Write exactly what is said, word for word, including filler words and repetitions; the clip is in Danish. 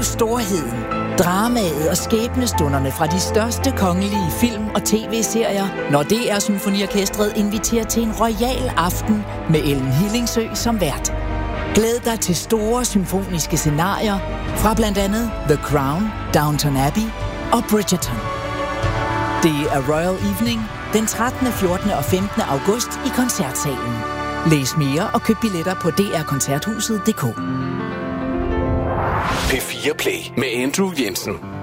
storheden, dramaet og skæbnestunderne fra de største kongelige film- og tv-serier, når D R Symfoniorkestret inviterer til en royal aften med Ellen Hillingsø som vært. Glæd dig til store symfoniske scenarier fra blandt andet The Crown, Downton Abbey og Bridgerton. Det er Royal Evening den trettende, fjortende og femtende august i Koncertsalen. Læs mere og køb billetter på d r koncerthuset punktum d k. P fire Play med Andrew Jensen.